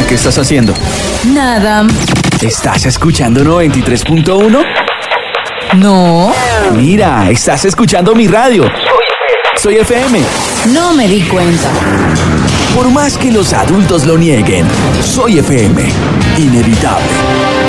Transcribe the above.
¿Qué estás haciendo? Nada. ¿Estás escuchando 93.1? No. Mira, estás escuchando mi radio. Soy FM. No me di cuenta. Por más que los adultos lo nieguen, Soy FM. Inevitable.